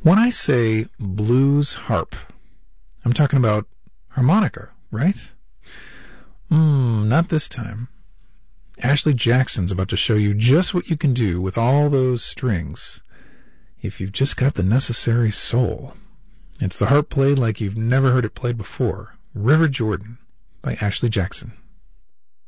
When I say blues harp, I'm talking about harmonica, right? Not this time. Ashley Jackson's about to show you just what you can do with all those strings if you've just got the necessary soul. It's the harp played like you've never heard it played before. River Jordan by Ashley Jackson.